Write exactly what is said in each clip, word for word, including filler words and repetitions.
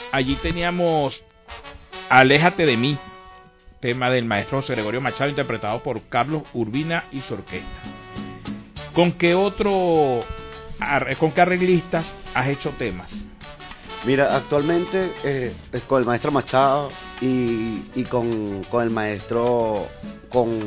allí teníamos Aléjate de mí, tema del maestro José Gregorio Machado, interpretado por Carlos Urbina y su orquesta. ¿Con qué otro, con qué arreglistas has hecho temas? Mira, actualmente eh, con el maestro Machado y, y con, con el maestro, con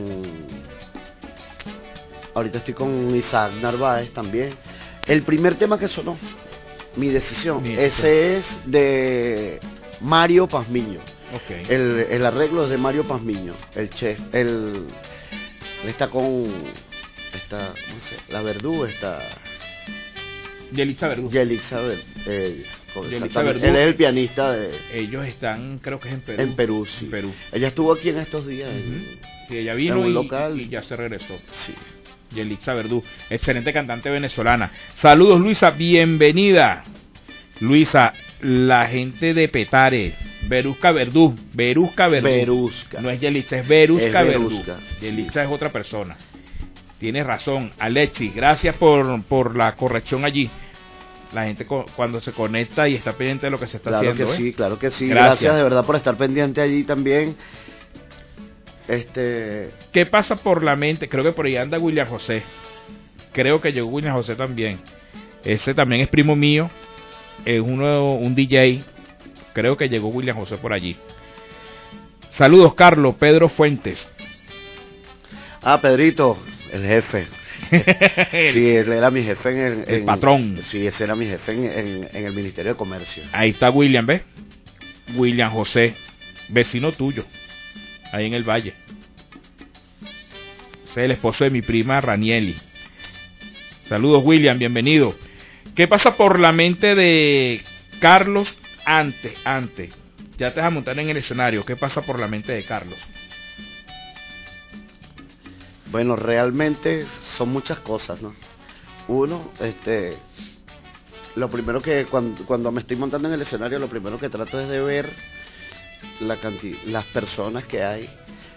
ahorita estoy con Isaac Narváez también. El primer tema que sonó, Mi Decisión, Mi decisión. Ese es de Mario Pazmiño. Okay. El, el arreglo es de Mario Pazmiño, el chef. El, está con, está, no sé, la Verdú, está... Yelitza Verdú. Yelitza Verdú. Eh, Yelitza Verdú. Él es el pianista de... Ellos están, creo que es en Perú. En Perú, sí. En Perú. Ella estuvo aquí en estos días. Uh-huh. En, sí, ella vino en y, local. y ya se regresó. Sí. Yelitza Verdú, excelente cantante venezolana. Saludos, Luisa, bienvenida. Luisa, la gente de Petare, Verusca Verdú, Verusca Verdú. Verusca. No es Yelitza, es Verusca es Verdú. Verusca. Yelitza es otra persona. Tienes razón, Alexis, gracias por, por la corrección allí. La gente co- cuando se conecta y está pendiente de lo que se está claro haciendo. Que ¿eh? sí, claro que sí, gracias. Gracias de verdad por estar pendiente allí también. Este... ¿Qué pasa por la mente? Creo que por ahí anda William José. Creo que llegó William José también. Ese también es primo mío. Es uno, un D J. Creo que llegó William José por allí. Saludos, Carlos. Pedro Fuentes. Ah, Pedrito, el jefe. Sí, él era mi jefe en el... El en, patrón. Sí, ese era mi jefe en, en, en el Ministerio de Comercio. Ahí está William, ¿ves? William José, vecino tuyo. Ahí en el Valle. Ese es el esposo de mi prima Ranieli. Saludos, William, bienvenido. ¿Qué pasa por la mente de Carlos antes, antes? Ya te vas a montar en el escenario. ¿Qué pasa por la mente de Carlos? Bueno, realmente son muchas cosas, ¿no? Uno, este, lo primero que cuando, cuando me estoy montando en el escenario, lo primero que trato es de ver la cantidad, las personas que hay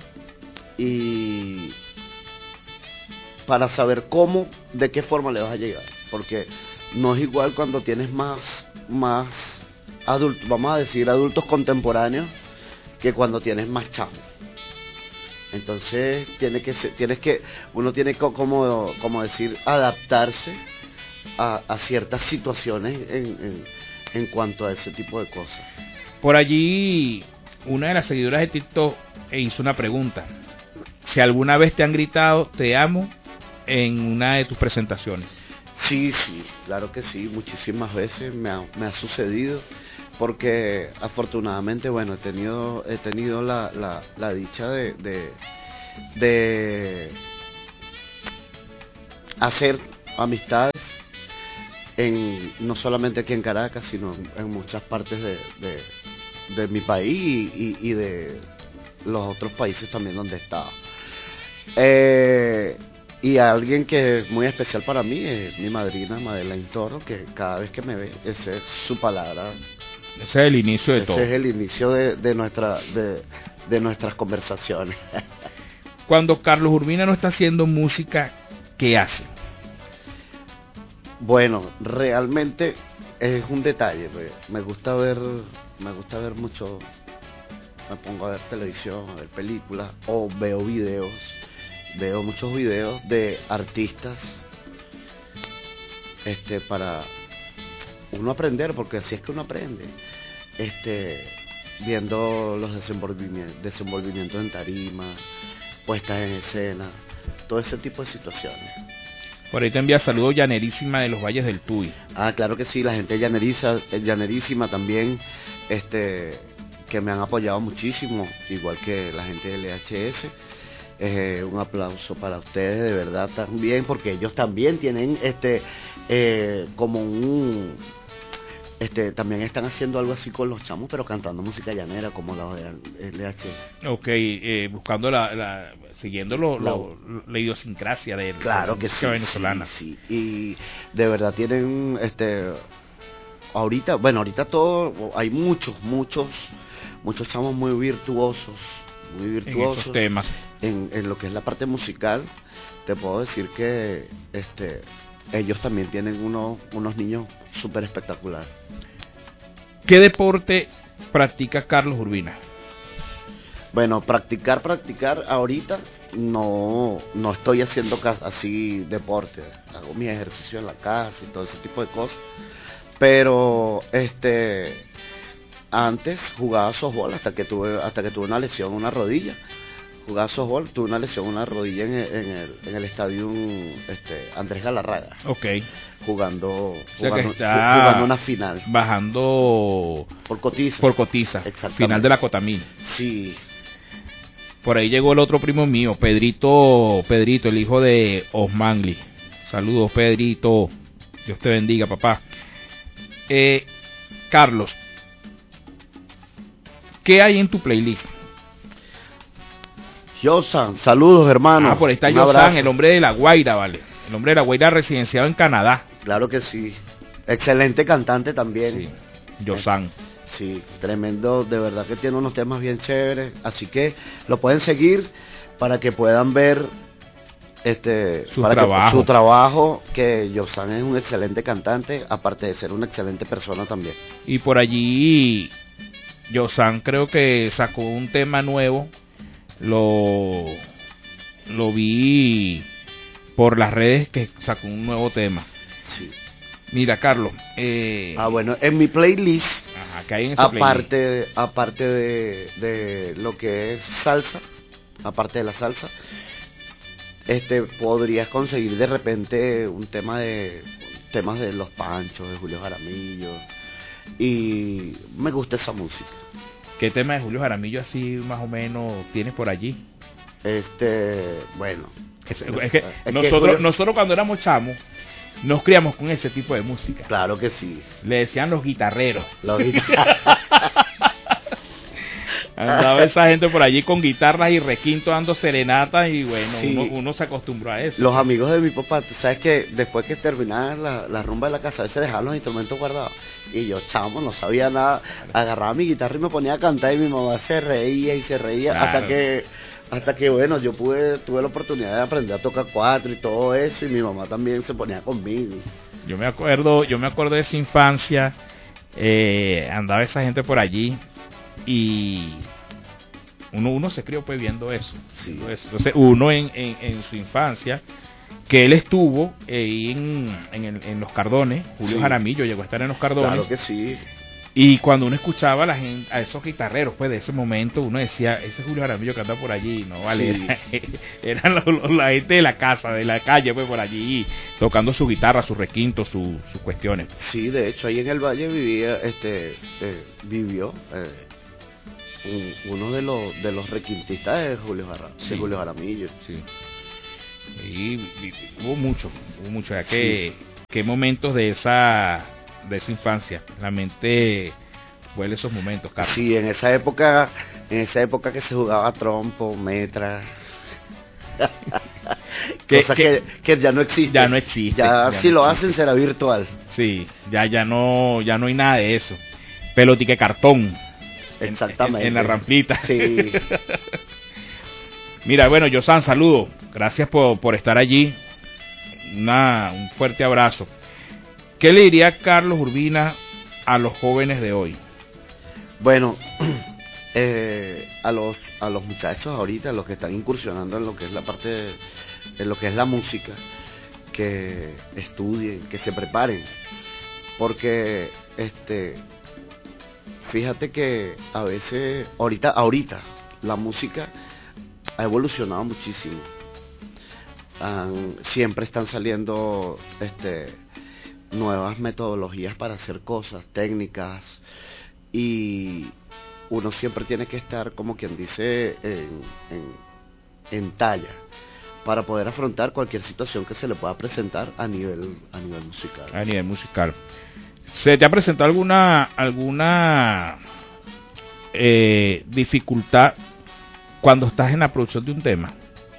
y para saber cómo, de qué forma le vas a llegar, porque no es igual cuando tienes más, más adultos, vamos a decir adultos contemporáneos, que cuando tienes más chavos. Entonces tiene que ser, tienes que, uno tiene que, como, como decir, adaptarse a, a ciertas situaciones en, en, en cuanto a ese tipo de cosas. Por allí, una de las seguidoras de TikTok hizo una pregunta. Si alguna vez te han gritado, te amo, en una de tus presentaciones. Sí, sí, claro que sí, muchísimas veces me ha, me ha sucedido, porque afortunadamente, bueno, he tenido he tenido la, la, la dicha de, de, de hacer amistades, en, no solamente aquí en Caracas, sino en muchas partes de, de, de mi país y, y, y de los otros países también donde he estado. Eh, y alguien que es muy especial para mí es mi madrina Madeleine Toro, que cada vez que me ve, esa es su palabra. Ese es el inicio de ese todo. Ese es el inicio de, de, nuestra, de, de nuestras conversaciones. Cuando Carlos Urbina no está haciendo música, ¿qué hace? Bueno, realmente es un detalle. Me gusta ver, me gusta ver mucho. Me pongo a ver televisión, a ver películas o veo videos. Veo muchos videos de artistas, este, para uno aprender, porque así es que uno aprende, este, viendo los desenvolvimientos, desenvolvimientos en tarima, puestas en escena, todo ese tipo de situaciones. Por ahí te envía saludos Llanerísima de los Valles del Tuy. Ah, claro que sí, la gente llaneriza, Llanerísima también, este, que me han apoyado muchísimo, igual que la gente de L H S. Eh, un aplauso para ustedes de verdad también, porque ellos también tienen este eh, como un este también están haciendo algo así con los chamos, pero cantando música llanera como la de L H S. Ok, eh, buscando la, la siguiendo lo, la, lo, la idiosincrasia de, claro de la que música sí, venezolana. Sí, sí, y de verdad tienen este ahorita, bueno, ahorita todo hay muchos, muchos, muchos chamos muy virtuosos. muy virtuosos en esos temas. En, en lo que es la parte musical. Te puedo decir que este ellos también tienen unos, unos niños súper espectaculares. ¿Qué deporte practica Carlos Urbina? Bueno, practicar, practicar, ahorita no, no estoy haciendo ca- así deporte, hago mi ejercicio en la casa y todo ese tipo de cosas, pero este, antes jugaba softball hasta que tuve, hasta que tuve una lesión en una rodilla, jugaba softball, tuve una lesión en una rodilla en el, en el, en el estadio este, Andrés Galarraga, Ok. jugando, O sea que jugando, está jugando una final, bajando por Cotiza, por Cotiza, Exactamente. final de la Cotamina. sí. Por ahí llegó el otro primo mío, Pedrito, Pedrito, el hijo de Osmanli. Saludos, Pedrito. Dios te bendiga, papá. Eh, Carlos, ¿qué hay en tu playlist? Josan, saludos hermano. Ah, por ahí está Un Josan, abrazo. el hombre de La Guaira, vale. El hombre de La Guaira residenciado en Canadá. Claro que sí. Excelente cantante también. Sí, Josan. Sí, tremendo, de verdad que tiene unos temas bien chéveres, así que lo pueden seguir para que puedan ver este Su para que- trabajo. su trabajo, que Josan es un excelente cantante, aparte de ser una excelente persona también. Y por allí, Josan creo que sacó un tema nuevo. Lo, lo vi por las redes que sacó un nuevo tema. Sí. Mira, Carlos. Eh, Ah, bueno, en mi playlist, ajá, ¿qué hay en ese aparte de, aparte de, de lo que es salsa, aparte de la salsa, este podrías conseguir de repente un tema de temas de Los Panchos, de Julio Jaramillo, y me gusta esa música. playlist? ¿Qué tema de Julio Jaramillo así más o menos tienes por allí? Este, bueno, Es, es que es que nosotros, Julio- nosotros cuando éramos chamos nos criamos con ese tipo de música. claro que sí. Le decían los guitarreros. Lo vi- Andaba esa gente por allí con guitarras y requinto dando serenatas y bueno, Sí. uno, uno se acostumbró a eso. Los amigos de mi papá, tú sabes que después que terminaban la, la rumba de la casa, a veces dejaban los instrumentos guardados. Y yo, chamo, no sabía nada. Agarraba mi guitarra y me ponía a cantar y mi mamá se reía y se reía Claro. hasta que, hasta que bueno, yo pude, tuve la oportunidad de aprender a tocar cuatro y todo eso, y mi mamá también se ponía conmigo. Yo me acuerdo, yo me acuerdo de esa infancia, eh, andaba esa gente por allí y uno, uno se crió pues viendo eso. Sí. viendo eso. Entonces uno en, en, en su infancia, que él estuvo ahí en, en, el- en Los Cardones, Julio Sí. Jaramillo llegó a estar en Los Cardones, Claro que sí. y cuando uno escuchaba a, la gente, a esos guitarreros pues de ese momento, uno decía, ese es Julio Jaramillo que anda por allí, no vale, Sí. era- eran los- los- la gente de la casa, de la calle pues por allí, tocando su guitarra, su requinto, su- sus cuestiones. Sí, de hecho, ahí en el valle vivía, este, eh, vivió eh, un- uno de los de los requintistas de Julio, Jara- Sí. de Julio Jaramillo. Sí. Y, y- hubo mucho, hubo mucho, ya que qué momentos de esa de esa infancia, la mente huele esos momentos, Carlos. Sí, en esa época, en esa época que se jugaba trompo, metra, Que- cosas que- que, que ya no existen. ya no existe, Ya, ya si no lo existe. hacen será virtual. Sí, ya ya no ya no hay nada de eso. Pelotique cartón. en- Exactamente. En, en la ramplita. Sí. Mira, bueno, Josan, saludo. Gracias por, por estar allí. Una, un fuerte abrazo. ¿Qué le diría Carlos Urbina a los jóvenes de hoy? Bueno, eh, a los a los muchachos ahorita, los que están incursionando en lo que es la parte de, en lo que es la música, que estudien, que se preparen, porque este fíjate que a veces ahorita ahorita la música ha evolucionado muchísimo. Han- siempre están saliendo este nuevas metodologías para hacer cosas, técnicas, y uno siempre tiene que estar, como quien dice, en, en, en talla para poder afrontar cualquier situación que se le pueda presentar a nivel a nivel musical. A nivel musical. ¿Se te ha presentado alguna alguna eh, dificultad cuando estás en la producción de un tema?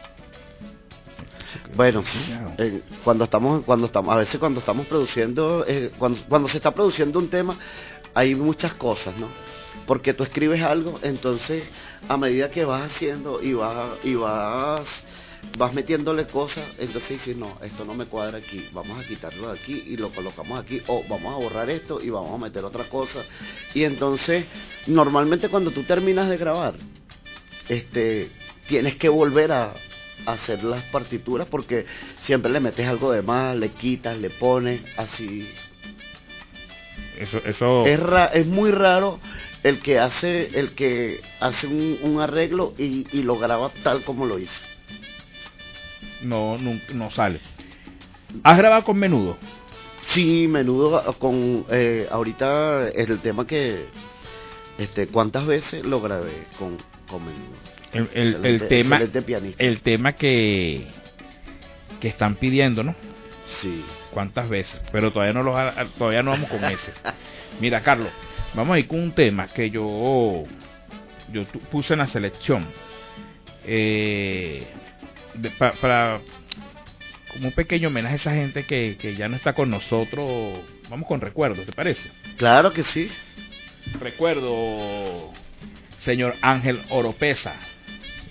Bueno, eh, cuando estamos cuando estamos a veces cuando estamos produciendo eh, cuando cuando se está produciendo un tema hay muchas cosas, ¿no? Porque tú escribes algo, entonces a medida que vas haciendo y vas y vas vas metiéndole cosas, entonces dices, no, esto no me cuadra aquí, vamos a quitarlo de aquí y lo colocamos aquí, o vamos a borrar esto y vamos a meter otra cosa. Y entonces, normalmente cuando tú terminas de grabar, este, tienes que volver a, a hacer las partituras porque siempre le metes algo de más, le quitas, le pones, así. Eso, eso... Es, ra es muy raro el que hace el que hace un, un arreglo y, y lo graba tal como lo hizo. No, no, no sale. ¿Has grabado con Menudo? Sí, Menudo con eh, ahorita el tema que este cuántas veces lo grabé con, con Menudo. El, el, excelente, el tema el tema que que están pidiendo, ¿no? Sí. ¿Cuántas veces? Pero todavía no los todavía no vamos con ese. Mira, Carlos, vamos a ir con un tema que yo yo puse en la selección eh, de, pa, para como un pequeño homenaje a esa gente que, que ya no está con nosotros. Vamos con Recuerdo, ¿te parece? Claro que sí. Recuerdo, señor Ángel Oropesa.